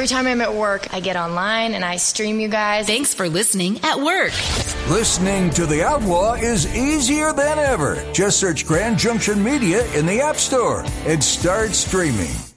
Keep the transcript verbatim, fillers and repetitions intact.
every time I'm at work, I get online and I stream you guys. Thanks for listening at work. Listening to The Outlaw is easier than ever. Just search Grand Junction Media in the App Store and start streaming.